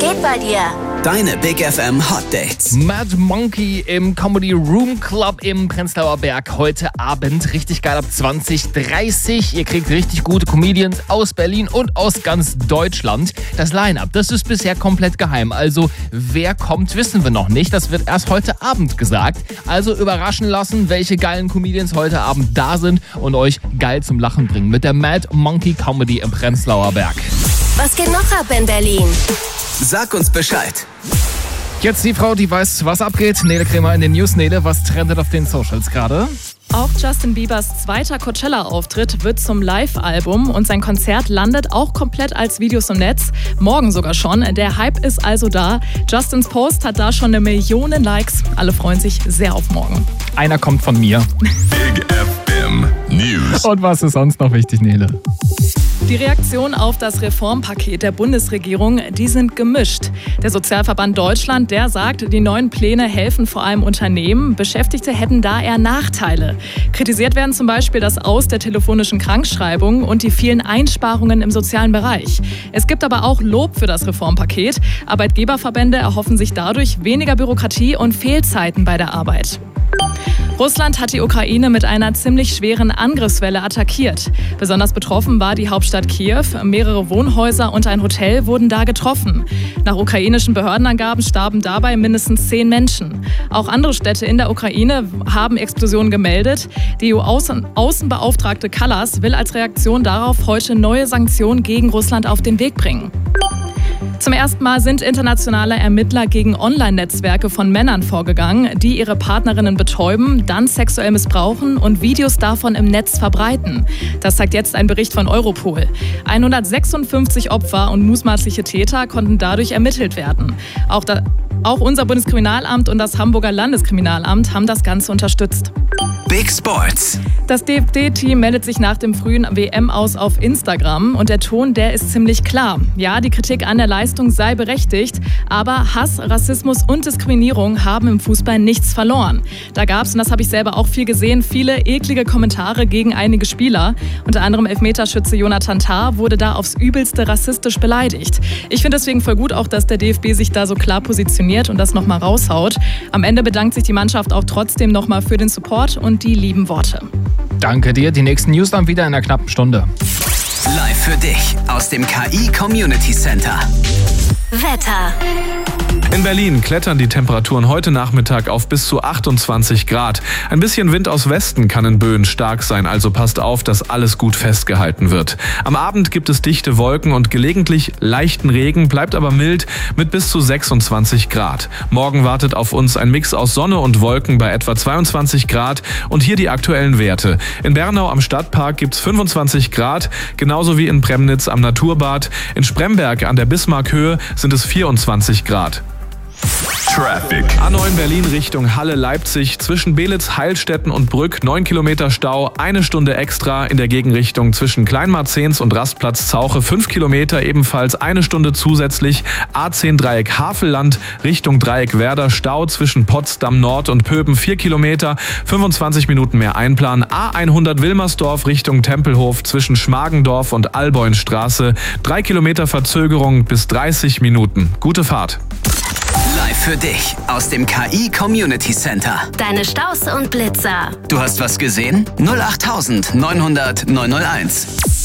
geht bei dir? Deine Big FM Hot Dates. Mad Monkey im Comedy Room Club im Prenzlauer Berg heute Abend. Richtig geil ab 20:30. Ihr kriegt richtig gute Comedians aus Berlin und aus ganz Deutschland. Das Line-Up, das ist bisher komplett geheim. Also wer kommt, wissen wir noch nicht. Das wird erst heute Abend gesagt. Also überraschen lassen, welche geilen Comedians heute Abend da sind und euch geil zum Lachen bringen mit der Mad Monkey Comedy im Prenzlauer Berg. Was geht noch ab in Berlin? Sag uns Bescheid. Jetzt die Frau, die weiß, was abgeht. Nele Kremer in den News. Nele, was trendet auf den Socials gerade? Auch Justin Biebers zweiter Coachella-Auftritt wird zum Live-Album und sein Konzert landet auch komplett als Videos im Netz. Morgen sogar schon. Der Hype ist also da. Justins Post hat da schon 1 Million Likes. Alle freuen sich sehr auf morgen. Einer kommt von mir. Big FM News. Und was ist sonst noch wichtig, Nele? Die Reaktionen auf das Reformpaket der Bundesregierung, die sind gemischt. Der Sozialverband Deutschland, der sagt, die neuen Pläne helfen vor allem Unternehmen. Beschäftigte hätten da eher Nachteile. Kritisiert werden zum Beispiel das Aus der telefonischen Krankschreibung und die vielen Einsparungen im sozialen Bereich. Es gibt aber auch Lob für das Reformpaket. Arbeitgeberverbände erhoffen sich dadurch weniger Bürokratie und Fehlzeiten bei der Arbeit. Russland hat die Ukraine mit einer ziemlich schweren Angriffswelle attackiert. Besonders betroffen war die Hauptstadt Kiew. Mehrere Wohnhäuser und ein Hotel wurden da getroffen. Nach ukrainischen Behördenangaben starben dabei mindestens 10 Menschen. Auch andere Städte in der Ukraine haben Explosionen gemeldet. Die EU-Außenbeauftragte Kallas will als Reaktion darauf heute neue Sanktionen gegen Russland auf den Weg bringen. Zum ersten Mal sind internationale Ermittler gegen Online-Netzwerke von Männern vorgegangen, die ihre Partnerinnen betäuben, dann sexuell missbrauchen und Videos davon im Netz verbreiten. Das zeigt jetzt ein Bericht von Europol. 156 Opfer und mutmaßliche Täter konnten dadurch ermittelt werden. Auch unser Bundeskriminalamt und das Hamburger Landeskriminalamt haben das Ganze unterstützt. Big Sports. Das DFB-Team meldet sich nach dem frühen WM aus auf Instagram und der Ton, der ist ziemlich klar. Ja, die Kritik an der Leistung sei berechtigt, aber Hass, Rassismus und Diskriminierung haben im Fußball nichts verloren. Da gab es, und das habe ich selber auch viel gesehen, viele eklige Kommentare gegen einige Spieler. Unter anderem Elfmeterschütze Jonathan Tah wurde da aufs Übelste rassistisch beleidigt. Ich finde deswegen voll gut auch, dass der DFB sich da so klar positioniert und das nochmal raushaut. Am Ende bedankt sich die Mannschaft auch trotzdem nochmal für den Support und die lieben Worte. Danke dir. Die nächsten News dann wieder in einer knappen Stunde. Live für dich aus dem KI Community Center. Wetter. In Berlin klettern die Temperaturen heute Nachmittag auf bis zu 28 Grad. Ein bisschen Wind aus Westen kann in Böen stark sein, also passt auf, dass alles gut festgehalten wird. Am Abend gibt es dichte Wolken und gelegentlich leichten Regen, bleibt aber mild mit bis zu 26 Grad. Morgen wartet auf uns ein Mix aus Sonne und Wolken bei etwa 22 Grad und hier die aktuellen Werte. In Bernau am Stadtpark gibt's 25 Grad, genauso wie in Premnitz am Naturbad. In Spremberg an der Bismarckhöhe sind es 24 Grad. Traffic. A9 Berlin Richtung Halle-Leipzig. Zwischen Belitz, Heilstätten und Brück 9 Kilometer Stau, 1 Stunde extra. In der Gegenrichtung zwischen Kleinmarzens und Rastplatz Zauche 5 Kilometer, ebenfalls 1 Stunde zusätzlich. A10 Dreieck Havelland Richtung Dreieck Werder, Stau zwischen Potsdam Nord und Pöben 4 Kilometer, 25 Minuten mehr einplanen. A100 Wilmersdorf Richtung Tempelhof zwischen Schmargendorf und Alboinstraße, 3 Kilometer Verzögerung bis 30 Minuten. Gute Fahrt. Live für dich aus dem KI Community Center. Deine Staus und Blitzer. Du hast was gesehen? 08900 901.